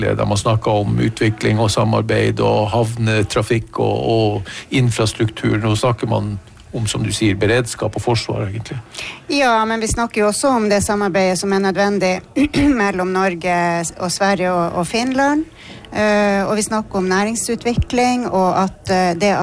der man snakker om utvikling og samarbeid og havnetrafikk og infrastruktur. Nå snakker man om, som du sier, beredskap og forsvar egentlig. Ja, men vi snakker jo også om det samarbeidet som nødvendig mellom Norge og Sverige og Finland. Og vi snakker om næringsutvikling, og at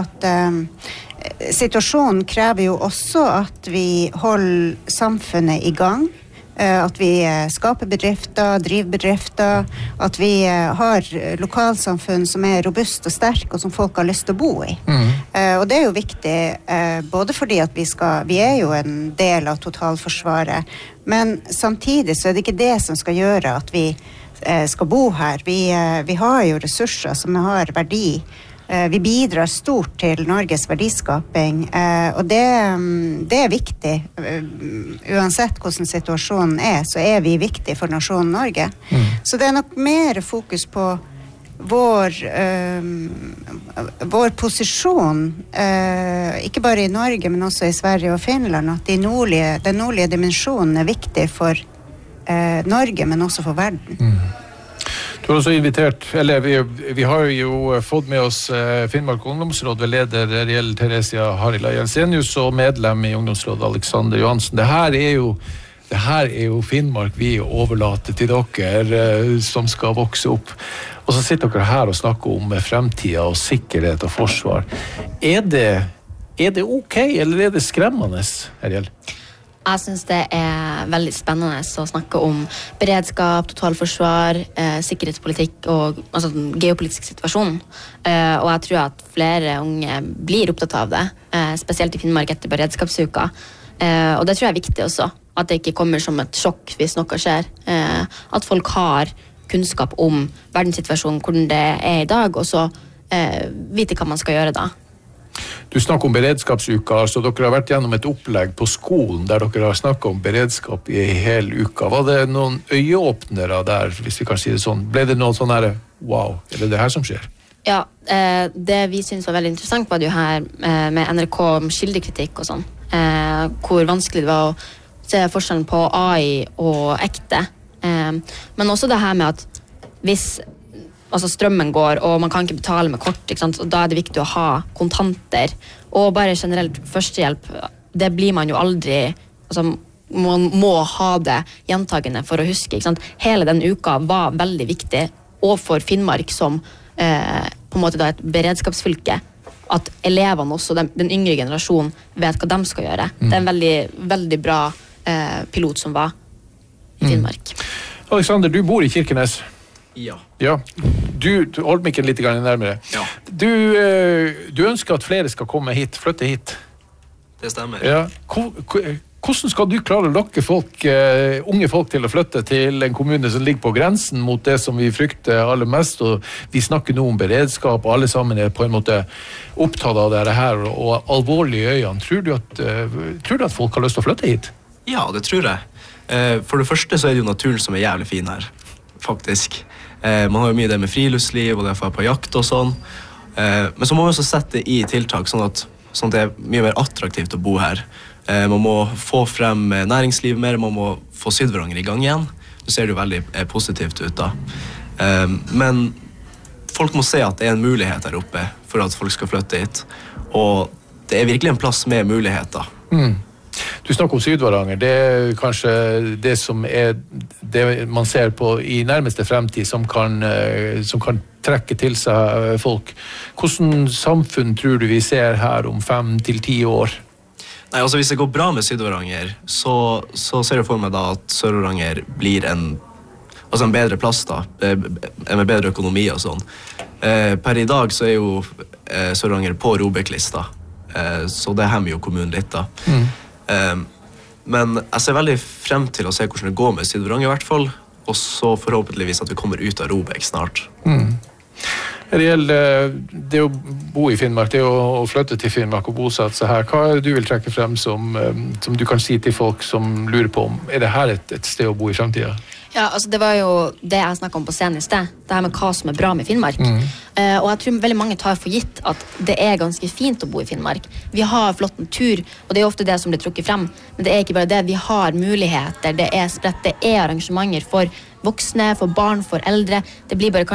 situasjonen krever jo også at vi holder samfunnet i gang. At vi skaper bedrifter, driver bedrifter, at vi har lokalsamfunn som robust og sterk, og som folk har lyst til å bo i. Og det jo viktig, både fordi at vi jo en del av totalforsvaret, men samtidig så det ikke det som skal gjøre at vi skal bo her. Vi har jo ressurser som har verdi. Vi bidrar stort til Norges verdiskaping, og det viktig. Uansett hvordan situasjonen så vi viktig for nasjonen Norge. Så det nok mer fokus på vår posisjon, ikke bare i Norge, men også i Sverige og Finland, at den nordlige dimensjonen viktig for Norge, men også for verden. Du har også invitert, eller vi har jo fått med oss Finnmark ungdomsråd ved leder Ariel Theresia Harila Jensenius og medlem i ungdomsrådet Alexander Johansen. Det her jo Finnmark vi overlater til dere som skal vokse opp. Og så sitter dere her og snakker om fremtiden og sikkerhet og forsvar. Det ok, eller det skremmende, Ariel? Jeg synes det veldig spennende å snakke om beredskap, totalforsvar, sikkerhetspolitikk og altså, den geopolitiske situasjonen. Og jeg tror at flere unge blir opptatt av det, spesielt i Finnmark etter beredskapsuka. Og det tror jeg viktig også, at det ikke kommer som et sjokk hvis noe skjer. At folk har kunnskap om verdenssituasjonen, hvordan det i dag, og så vite hva man skal gjøre da. Du snakker om beredskapsuka, så dere har vært gjennom et opplegg på skolen der dere har snakket om beredskap i hel uka. Var det noen øyeåpnere der, hvis vi kan si det sånn? Ble det noe sånn her, wow, er det her som skjer? Ja, det vi synes var veldig interessant var det jo her med NRK om kildekritikk og sånn. Hvor vanskelig det var å se forskjellen på AI og ekte. Men også det her med at hvis strømmen går, og man kan ikke betale med kort, ikke sant? Og da det viktig å ha kontanter, og bare generelt førstehjelp, det blir man jo aldri, man må ha det gjentagende for å huske, ikke sant? Hele den uka var veldig viktig, og for Finnmark som på en måte da et beredskapsfylke, at elevene også, den yngre generasjonen, vet hva de skal gjøre. Det en veldig, veldig bra pilot som var i Finnmark. Alexander, du bor i Kirkenes. Ja. Du holder meg ikke litt nærmere. Ja. Du ønsker at flere skal komme hit, flytte hit. Det stemmer. Ja. Hvordan skal du klare å lokke unge folk til å flytte til en kommune som ligger på grensen mot det som vi frykter aller mest, og vi snakker nå om beredskap, og alle sammen på en måte opptatt av det her, og alvorlige øyene. Tror du at folk har lyst til å flytte hit? Ja, det tror jeg. For det første så det jo naturen som jævlig fin her, faktisk. Man har jo mye det med friluftsliv, og det på jakt og sånn. Men så må man også sette i tiltak, sånn at det mye mer attraktivt å bo her. Man må få frem næringsliv mer, man må få Sydvaranger i gang igjen. Det ser jo veldig positivt ut da. Men folk må se at det en mulighet her oppe for at folk skal flytte hit. Og det virkelig en plass med muligheter. Du snakker om Sydvaranger, det kanskje det som det man ser på i nærmeste fremtid som kan trekke til seg folk. Hvordan samfunn tror du vi ser her om 5 til 10 år? Nei, hvis det går bra med Sydvaranger, så ser jeg for meg da at Sør-Varanger blir en bedre plass da, med bedre økonomi og sånn. Per i dag så jo Sør-Varanger på ROBEK-lista, så det hemmer jo kommunen litt da. Men jeg ser veldig frem til å se hvordan det går med Sydvaranger i hvert fall, og så forhåpentligvis at vi kommer ut av ROBEK snart. Det gjelder det å bo i Finnmark, det å flytte til Finnmark og bosette seg her. Hva det du vil trekke frem som du kan si til folk som lurer på om det her et sted å bo i fremtiden? Ja, det var jo det jeg snakket om på scenen i sted, det her med hva som bra med Finnmark. Og jeg tror veldig mange tar for gitt at det ganske fint å bo i Finnmark. Vi har flott natur, og det ofte det som blir trukket frem, men det ikke bare det. Vi har muligheter, det spredt, det arrangementer for voksne, for barn, for eldre. Det blir bare